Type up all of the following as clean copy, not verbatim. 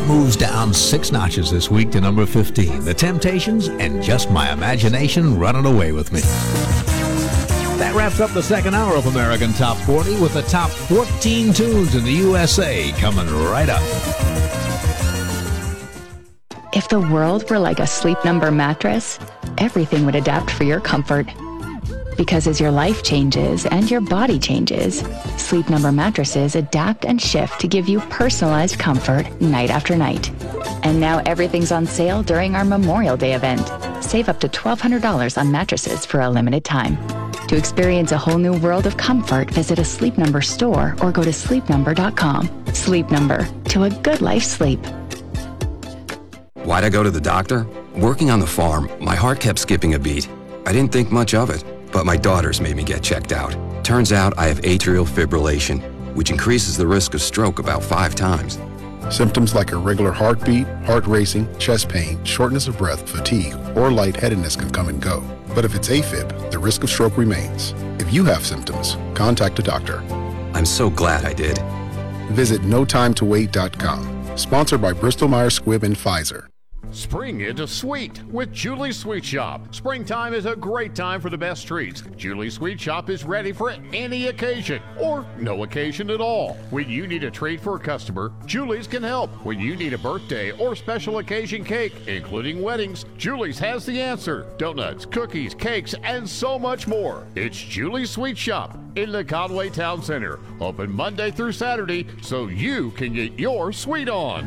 That moves down 6 notches this week to number 15. The Temptations and Just My Imagination Running Away With Me. That wraps up the second hour of American Top 40 with the top 14 tunes in the USA coming right up. If the world were like a Sleep Number mattress, everything would adapt for your comfort. Because as your life changes and your body changes, Sleep Number mattresses adapt and shift to give you personalized comfort night after night. And now everything's on sale during our Memorial Day event. Save up to $1,200 on mattresses for a limited time. To experience a whole new world of comfort, visit a Sleep Number store or go to sleepnumber.com. Sleep Number, to a good life sleep. Why'd I go to the doctor? Working on the farm, my heart kept skipping a beat. I didn't think much of it, but my daughters made me get checked out. Turns out I have atrial fibrillation, which increases the risk of stroke about 5 times. Symptoms like irregular heartbeat, heart racing, chest pain, shortness of breath, fatigue, or lightheadedness can come and go. But if it's AFib, the risk of stroke remains. If you have symptoms, contact a doctor. I'm so glad I did. Visit notimetowait.com. Sponsored by Bristol Myers Squibb and Pfizer. Spring into sweet with Julie's Sweet Shop. Springtime is a great time for the best treats. Julie's Sweet Shop is ready for any occasion or no occasion at all. When you need a treat for a customer, Julie's can help. When you need a birthday or special occasion cake, including weddings, Julie's has the answer. Donuts, cookies, cakes, and so much more. It's Julie's Sweet Shop in the Conway Town Center. Open Monday through Saturday so you can get your sweet on.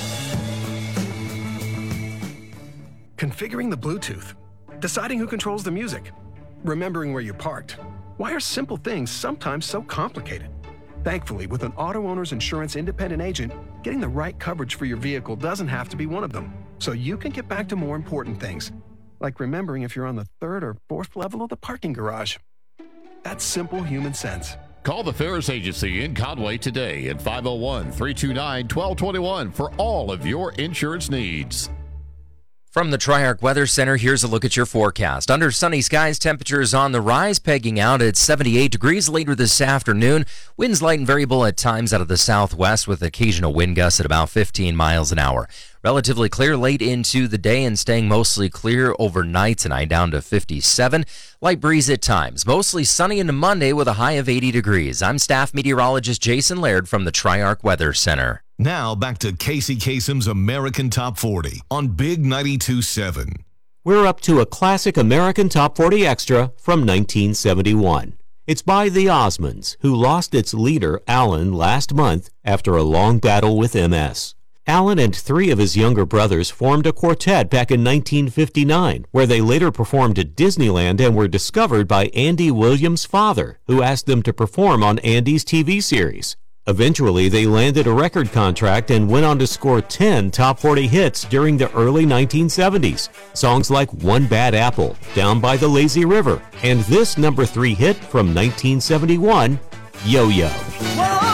Configuring the Bluetooth, deciding who controls the music, remembering where you parked. Why are simple things sometimes so complicated? Thankfully, with an auto owner's insurance independent agent, getting the right coverage for your vehicle doesn't have to be one of them. So you can get back to more important things, like remembering if you're on the 3rd or 4th level of the parking garage. That's simple human sense. Call the Ferris Agency in Conway today at 501-329-1221 for all of your insurance needs. From the Triarch Weather Center, here's a look at your forecast. Under sunny skies, temperatures on the rise, pegging out at 78 degrees later this afternoon. Winds light and variable at times out of the southwest with occasional wind gusts at about 15 miles an hour. Relatively clear late into the day and staying mostly clear overnight tonight down to 57. Light breeze at times. Mostly sunny into Monday with a high of 80 degrees. I'm staff meteorologist Jason Laird from the Triarch Weather Center. Now back to Casey Kasem's American Top 40 on Big 92.7. We're up to a classic American Top 40 extra from 1971. It's by the Osmonds, who lost its leader, Alan, last month after a long battle with MS. Alan and 3 of his younger brothers formed a quartet back in 1959, where they later performed at Disneyland and were discovered by Andy Williams' father, who asked them to perform on Andy's TV series. Eventually, they landed a record contract and went on to score 10 top 40 hits during the early 1970s. Songs like One Bad Apple, Down by the Lazy River, and this number 3 hit from 1971, Yo-Yo.